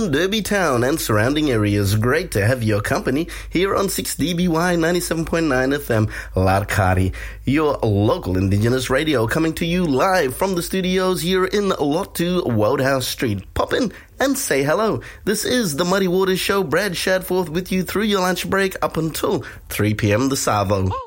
Melbourne, Derby Town and surrounding areas. Great to have your company here on 6DBY 97.9 FM Larkari, your local Indigenous radio, coming to you live from the studios here in Lot 2 Wodehouse Street. Pop in and say hello. This is the Muddy Waters Show. Brad Shadforth with you through your lunch break up until 3 p.m. the Savo.